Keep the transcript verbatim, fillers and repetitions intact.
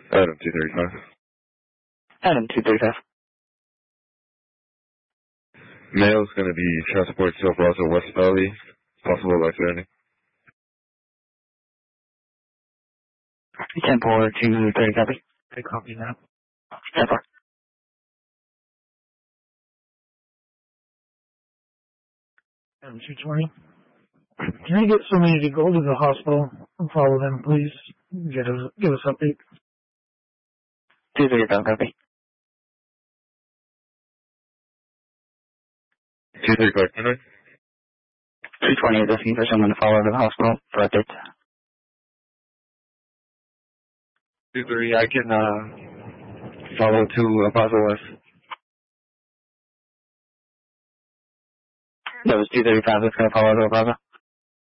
Adam two thirty-five. Adam two thirty-five. Male's going to be transported to Plaza West Valley. Possible life threatening. ten four two thirty, copy. I copy that. ten four. Adam two twenty. Can I get somebody to go to the hospital and follow them, please? Get us, give us update. two thirty-five, copy. two thirty-five, can I? two twenty is asking for someone to follow to the hospital for updates. two thirty, I can uh, follow to uh, Plaza West. That was two thirty-five that's going to follow to the Plaza.